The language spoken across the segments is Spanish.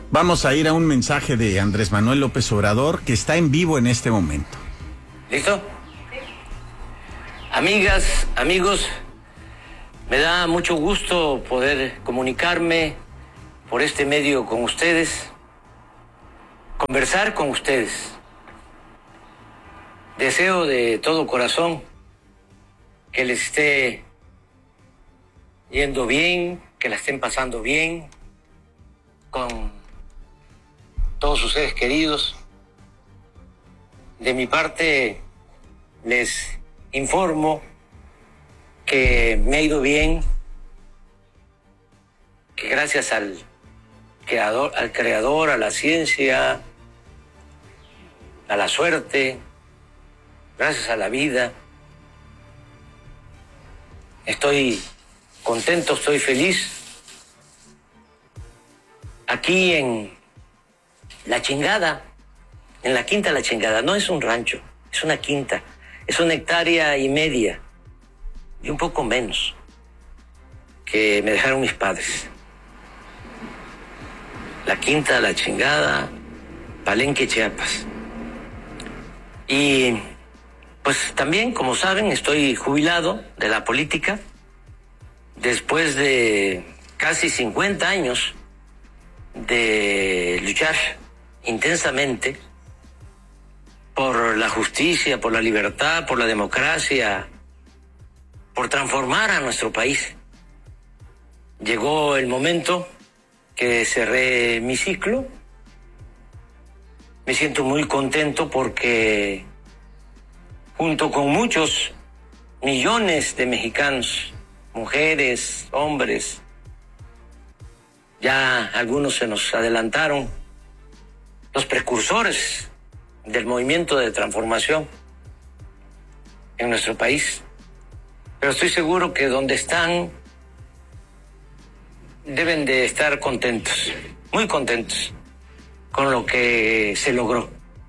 Vamos a ir a un mensaje de Andrés Manuel López Obrador que está en vivo en este momento. ¿Listo? Amigas, amigos, me da mucho gusto poder comunicarme por este medio con ustedes, conversar con ustedes. Deseo de todo corazón que les esté yendo bien, que la estén pasando bien con todos sus seres queridos. De mi parte, les informo que me ha ido bien, que gracias al creador, a la ciencia, a la suerte, gracias a la vida, estoy contento, estoy feliz. Aquí en La Chingada, en la Quinta La Chingada, no es un rancho, es una quinta, es 1,5 hectáreas y un poco menos que me dejaron mis padres. La Quinta La Chingada, Palenque, Chiapas. Y pues también, como saben, estoy jubilado de la política después de casi 50 años de luchar intensamente por la justicia, por la libertad, por la democracia, por transformar a nuestro país. Llegó el momento que cerré mi ciclo. Me siento muy contento porque junto con muchos millones de mexicanos, mujeres, hombres, ya algunos se nos adelantaron, los precursores del movimiento de transformación en nuestro país. Pero estoy seguro que donde están deben de estar contentos, muy contentos con lo que se logró,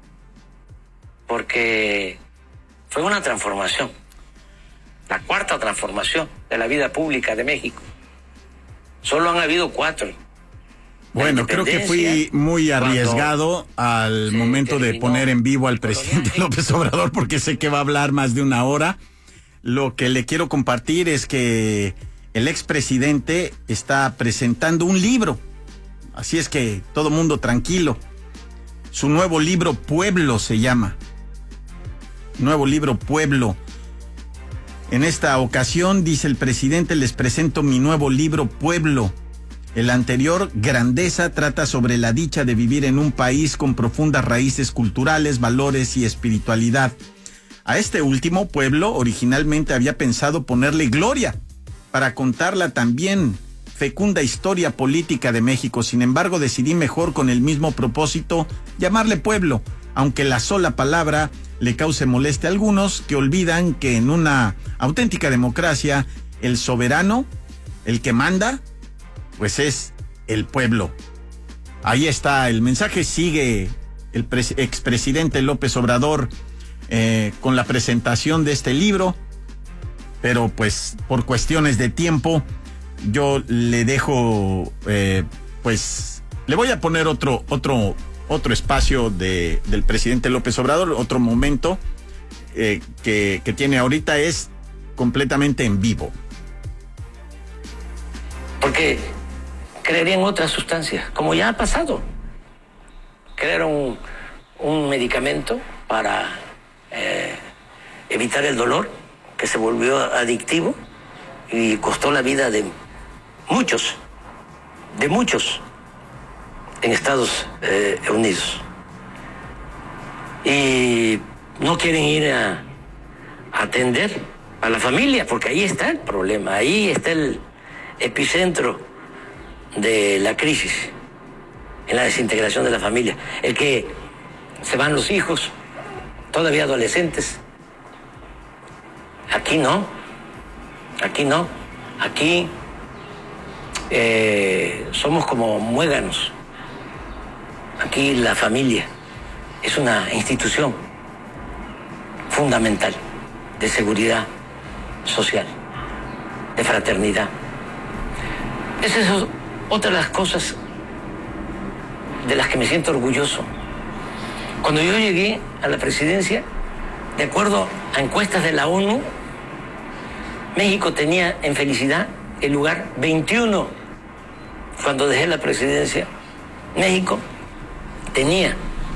porque fue una transformación, la 4ª transformación de la vida pública de México. Solo han habido 4. Bueno, creo que fui muy arriesgado al momento de poner en vivo al presidente López Obrador, porque sé que va a hablar más de 1 hora. Lo que le quiero compartir es que el expresidente está presentando un libro. Así es que todo mundo tranquilo. Su nuevo libro, Pueblo, se llama. Nuevo libro, Pueblo. En esta ocasión, dice el presidente, les presento mi nuevo libro, Pueblo. El anterior, Grandeza, trata sobre la dicha de vivir en un país con profundas raíces culturales, valores y espiritualidad. A este último, Pueblo, originalmente había pensado ponerle Gloria, para contar la también fecunda historia política de México. Sin embargo, decidí mejor, con el mismo propósito, llamarle Pueblo, aunque la sola palabra le cause molestia a algunos que olvidan que en una auténtica democracia el soberano, el que manda, pues es el pueblo. Ahí está el mensaje. Sigue el expresidente López Obrador con la presentación de este libro, pero pues por cuestiones de tiempo yo le dejo, pues le voy a poner otro espacio del presidente López Obrador, otro momento que tiene ahorita, es completamente en vivo. Porque crearían otras sustancias, como ya ha pasado. Crearon un medicamento para evitar el dolor, que se volvió adictivo y costó la vida de muchos en Estados Unidos. Y no quieren ir a atender a la familia, porque ahí está el problema, ahí está el epicentro de la crisis, en la desintegración de la familia. El que se van los hijos, todavía adolescentes. Aquí no. Aquí somos como muéganos. Aquí la familia es una institución fundamental de seguridad social, de fraternidad. Esa es otra de las cosas de las que me siento orgulloso. Cuando yo llegué a la presidencia, de acuerdo a encuestas de la ONU, México tenía en felicidad el lugar 21. Cuando dejé la presidencia, México tenía